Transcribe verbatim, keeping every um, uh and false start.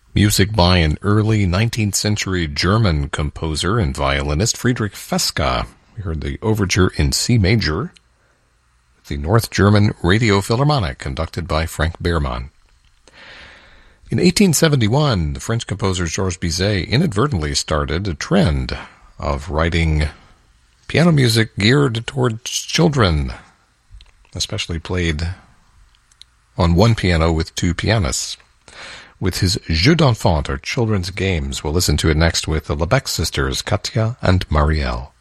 Music by an early nineteenth century German composer and violinist, Friedrich Fesca. We heard the overture in C major, the North German Radio Philharmonic, conducted by Frank Beermann. In eighteen seventy-one, the French composer Georges Bizet inadvertently started a trend of writing piano music geared towards children, especially played on one piano with two pianists. With his Jeux d'enfants, or children's games. We'll listen to it next with the Lebec sisters, Katja and Marielle.